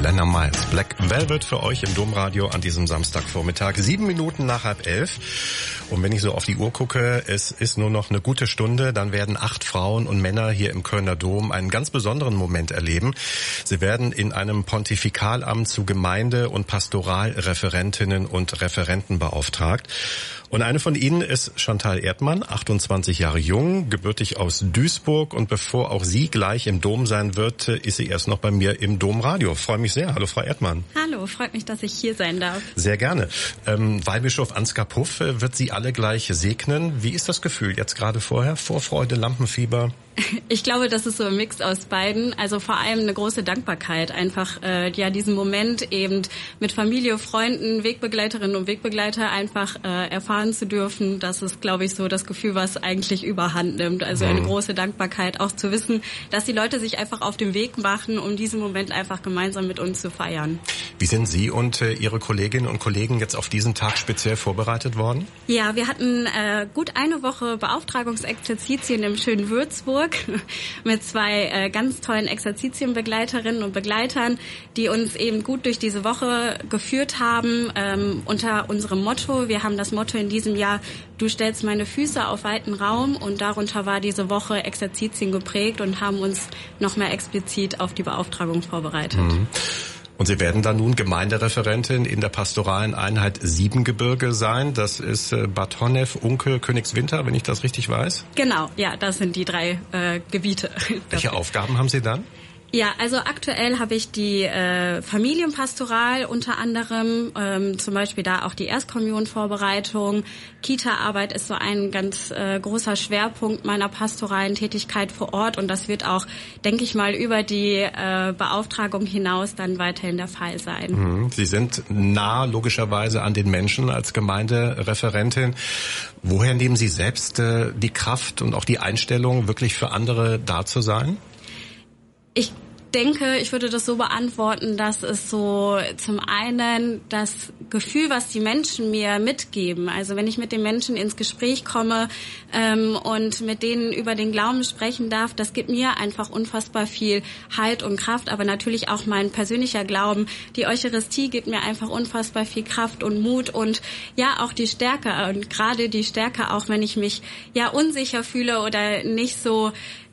Lena Miles. Black Velvet für euch im Domradio an diesem Samstagvormittag. 7 Minuten nach 10:30. Und wenn ich so auf die Uhr gucke, es ist nur noch eine gute Stunde, dann werden 8 Frauen und Männer hier im Kölner Dom einen ganz besonderen Moment erleben. Sie werden in einem Pontifikalamt zu Gemeinde- und Pastoralreferentinnen und Referenten beauftragt. Und eine von ihnen ist Chantal Erdmann, 28 Jahre jung, gebürtig aus Duisburg. Und bevor auch sie gleich im Dom sein wird, ist sie erst noch bei mir im Domradio. Freue mich sehr. Hallo, Frau Erdmann. Hallo, freut mich, dass ich hier sein darf. Sehr gerne. Weihbischof Ansgar Puff wird Sie alle gleich segnen. Wie ist das Gefühl jetzt gerade vorher? Vorfreude, Lampenfieber? Ich glaube, das ist so ein Mix aus beiden. Also vor allem eine große Dankbarkeit, einfach diesen Moment eben mit Familie, Freunden, Wegbegleiterinnen und Wegbegleiter einfach erfahren zu dürfen. Das ist, glaube ich, so das Gefühl, was eigentlich überhand nimmt. Also eine große Dankbarkeit, auch zu wissen, dass die Leute sich einfach auf den Weg machen, um diesen Moment einfach gemeinsam mit uns zu feiern. Wie sind Sie und Ihre Kolleginnen und Kollegen jetzt auf diesen Tag speziell vorbereitet worden? Ja, wir hatten gut eine Woche Beauftragungsexerzitien im schönen Würzburg mit 2 ganz tollen Exerzitienbegleiterinnen und Begleitern, die uns eben gut durch diese Woche geführt haben, unter unserem Motto. Wir haben das Motto in diesem Jahr: Du stellst meine Füße auf weiten Raum, und darunter war diese Woche Exerzitien geprägt und haben uns noch mehr explizit auf die Beauftragung vorbereitet. Und Sie werden dann nun Gemeindereferentin in der pastoralen Einheit Siebengebirge sein. Das ist Bad Honnef, Unkel, Königswinter, wenn ich das richtig weiß? Genau, ja, das sind die 3 Gebiete. Welche Aufgaben haben Sie dann? Ja, also aktuell habe ich die Familienpastoral unter anderem, zum Beispiel da auch die Erstkommunionvorbereitung. Kita-Arbeit ist so ein ganz großer Schwerpunkt meiner pastoralen Tätigkeit vor Ort, und das wird auch, denke ich mal, über die Beauftragung hinaus dann weiterhin der Fall sein. Sie sind nah logischerweise an den Menschen als Gemeindereferentin. Woher nehmen Sie selbst die Kraft und auch die Einstellung, wirklich für andere da zu sein? Ich denke, ich würde das so beantworten, dass es so zum einen das Gefühl, was die Menschen mir mitgeben, also wenn ich mit den Menschen ins Gespräch komme und mit denen über den Glauben sprechen darf, das gibt mir einfach unfassbar viel Halt und Kraft, aber natürlich auch mein persönlicher Glauben. Die Eucharistie gibt mir einfach unfassbar viel Kraft und Mut und ja auch die Stärke, und gerade die Stärke auch, wenn ich mich ja unsicher fühle oder nicht so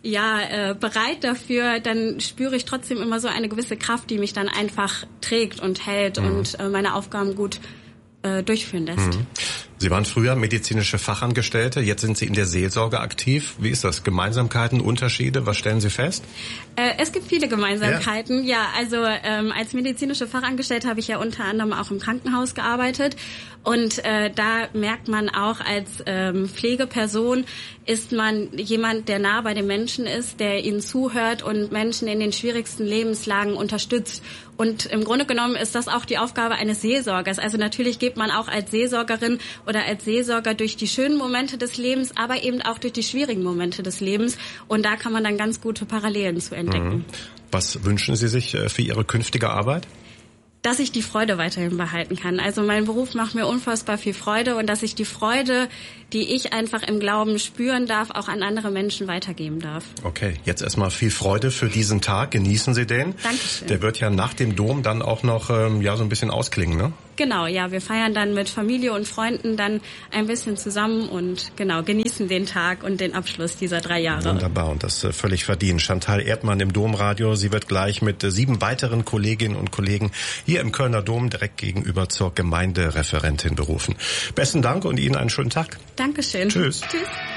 bereit dafür, dann spüre ich trotzdem immer so eine gewisse Kraft, die mich dann einfach trägt und hält und meine Aufgaben gut durchführen lässt. Sie waren früher medizinische Fachangestellte, jetzt sind Sie in der Seelsorge aktiv. Wie ist das? Gemeinsamkeiten, Unterschiede, was stellen Sie fest? Es gibt viele Gemeinsamkeiten. Ja, also als medizinische Fachangestellte habe ich ja unter anderem auch im Krankenhaus gearbeitet. Und da merkt man auch, als Pflegeperson ist man jemand, der nah bei den Menschen ist, der ihnen zuhört und Menschen in den schwierigsten Lebenslagen unterstützt. Und im Grunde genommen ist das auch die Aufgabe eines Seelsorgers. Also natürlich geht man auch als Seelsorgerin oder als Seelsorger durch die schönen Momente des Lebens, aber eben auch durch die schwierigen Momente des Lebens. Und da kann man dann ganz gute Parallelen zu entdecken. Was wünschen Sie sich für Ihre künftige Arbeit? Dass ich die Freude weiterhin behalten kann. Also mein Beruf macht mir unfassbar viel Freude, und dass ich die Freude, die ich einfach im Glauben spüren darf, auch an andere Menschen weitergeben darf. Okay, jetzt erstmal viel Freude für diesen Tag. Genießen Sie den. Dankeschön. Der wird ja nach dem Dom dann auch noch so ein bisschen ausklingen, ne? Genau, ja, wir feiern dann mit Familie und Freunden dann ein bisschen zusammen und genießen den Tag und den Abschluss dieser 3 Jahre. Wunderbar, und das völlig verdient. Chantal Erdmann im Domradio. Sie wird gleich mit 7 weiteren Kolleginnen und Kollegen hier im Kölner Dom direkt gegenüber zur Gemeindereferentin berufen. Besten Dank und Ihnen einen schönen Tag. Dankeschön. Tschüss. Tschüss.